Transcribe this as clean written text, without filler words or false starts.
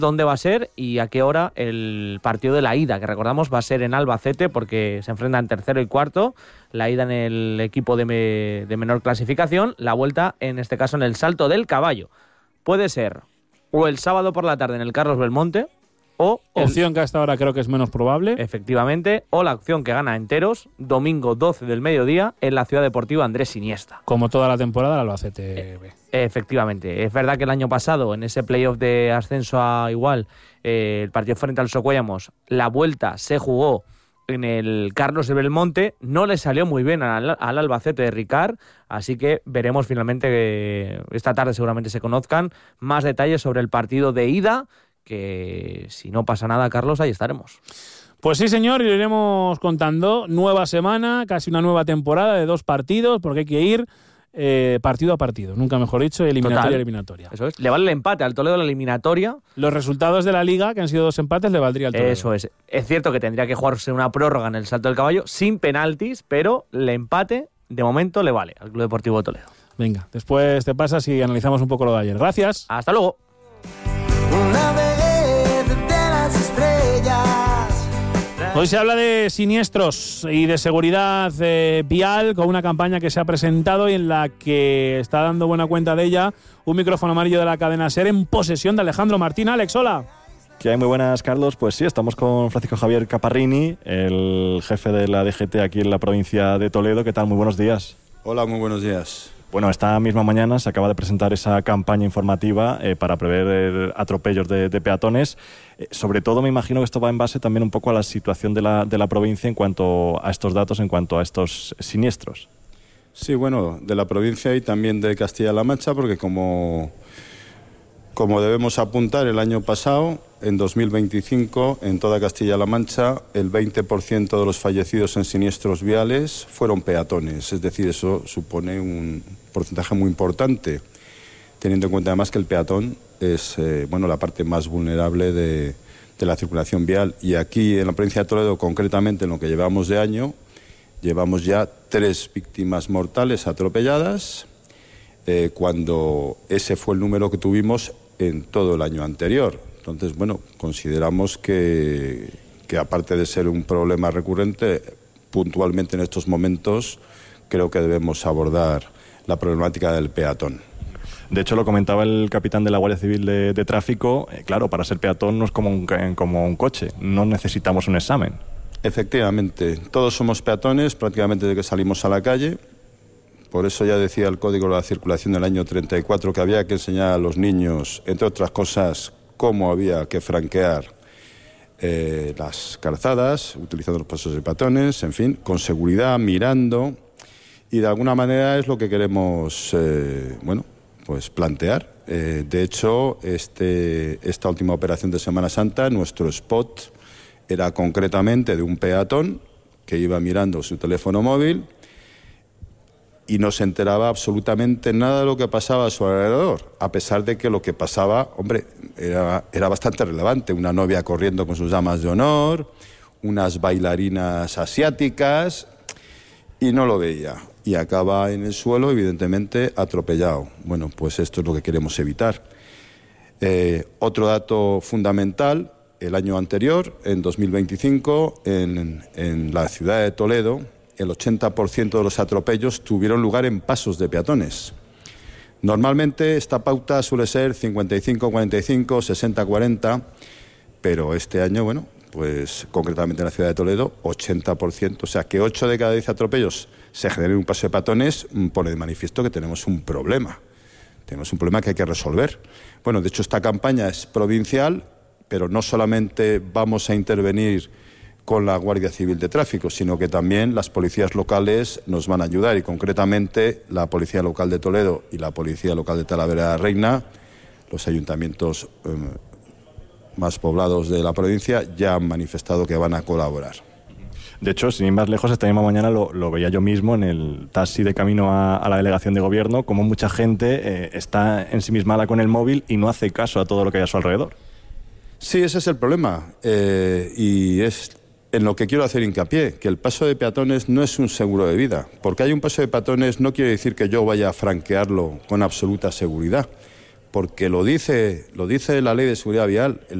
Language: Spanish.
dónde va a ser y a qué hora el partido de la ida, que recordamos va a ser en Albacete porque se enfrentan tercero y cuarto, la ida en el equipo de menor clasificación, la vuelta en este caso en el Salto del Caballo. Puede ser o el sábado por la tarde en el Carlos Belmonte, o opción que hasta ahora creo que es menos probable. Efectivamente, o la opción que gana enteros, domingo 12 del mediodía en la Ciudad Deportiva Andrés Iniesta. Como toda la temporada, el Albacete B. Efectivamente, es verdad que el año pasado en ese playoff de ascenso a igual, el partido frente al Socuellamos, la vuelta se jugó en el Carlos de Belmonte, no le salió muy bien al Albacete de Ricard, así que veremos finalmente que esta tarde seguramente se conozcan más detalles sobre el partido de ida, que si no pasa nada, Carlos, ahí estaremos. Pues sí, señor, y lo iremos contando. Nueva semana, casi una nueva temporada de 2 partidos, porque hay que ir partido a partido, nunca mejor dicho, eliminatoria a eliminatoria. Eso es. Le vale el empate al Toledo la eliminatoria. Los resultados de la Liga, que han sido 2 empates, le valdría al Toledo. Eso es. Es cierto que tendría que jugarse una prórroga en el Salto del Caballo sin penaltis, pero el empate, de momento, le vale al Club Deportivo Toledo. Venga, después te pasas y analizamos un poco lo de ayer. Gracias. Hasta luego. Una vez de las estrellas. Hoy se habla de siniestros y de seguridad vial con una campaña que se ha presentado y en la que está dando buena cuenta de ella un micrófono amarillo de la cadena SER en posesión de Alejandro Martín. Alex, hola. ¿Qué hay? Muy buenas, Carlos. Pues sí, estamos con Francisco Javier Caparrini, el jefe de la DGT aquí en la provincia de Toledo. ¿Qué tal? Muy buenos días. Hola, muy buenos días. Bueno, esta misma mañana se acaba de presentar esa campaña informativa para prever atropellos de peatones. Sobre todo me imagino que esto va en base también un poco a la situación de la provincia en cuanto a estos datos, en cuanto a estos siniestros. Sí, bueno, de la provincia y también de Castilla-La Mancha, porque como debemos apuntar, el año pasado, en 2025, en toda Castilla-La Mancha, el 20% de los fallecidos en siniestros viales fueron peatones. Es decir, eso supone un porcentaje muy importante, teniendo en cuenta además que el peatón es la parte más vulnerable de la circulación vial. Y aquí, en la provincia de Toledo, concretamente, en lo que llevamos de año, llevamos ya 3 víctimas mortales atropelladas, cuando ese fue el número que tuvimos en todo el año anterior. Entonces, bueno, consideramos que aparte de ser un problema recurrente, puntualmente en estos momentos creo que debemos abordar la problemática del peatón. De hecho, lo comentaba el capitán de la Guardia Civil de Tráfico, claro, para ser peatón no es como un coche, no necesitamos un examen. Efectivamente, todos somos peatones prácticamente desde que salimos a la calle. Por eso ya decía el Código de la Circulación del año 34 que había que enseñar a los niños, entre otras cosas, cómo había que franquear las calzadas, utilizando los pasos de peatones, en fin, con seguridad, mirando, y de alguna manera es lo que queremos, plantear. De hecho, esta última operación de Semana Santa, nuestro spot era concretamente de un peatón que iba mirando su teléfono móvil y no se enteraba absolutamente nada de lo que pasaba a su alrededor, a pesar de que lo que pasaba, hombre, era bastante relevante. Una novia corriendo con sus damas de honor, unas bailarinas asiáticas, y no lo veía. Y acaba en el suelo, evidentemente, atropellado. Bueno, pues esto es lo que queremos evitar. Otro dato fundamental, el año anterior, en 2025, en la ciudad de Toledo, el 80% de los atropellos tuvieron lugar en pasos de peatones. Normalmente esta pauta suele ser 55-45, 60-40, pero este año, bueno, pues concretamente en la ciudad de Toledo, 80%. O sea, que 8 de cada 10 atropellos se generen en un paso de peatones, pone de manifiesto que tenemos un problema. Tenemos un problema que hay que resolver. Bueno, de hecho, esta campaña es provincial, pero no solamente vamos a intervenir con la Guardia Civil de Tráfico, sino que también las policías locales nos van a ayudar, y concretamente la Policía Local de Toledo y la Policía Local de Talavera de la Reina, los ayuntamientos más poblados de la provincia, ya han manifestado que van a colaborar. De hecho, sin ir más lejos, esta misma mañana lo veía yo mismo en el taxi de camino a la delegación de gobierno, como mucha gente está ensimismada con el móvil y no hace caso a todo lo que hay a su alrededor. Sí, ese es el problema, y es en lo que quiero hacer hincapié, que el paso de peatones no es un seguro de vida. Porque hay un paso de peatones no quiere decir que yo vaya a franquearlo con absoluta seguridad. porque lo dice la Ley de Seguridad Vial.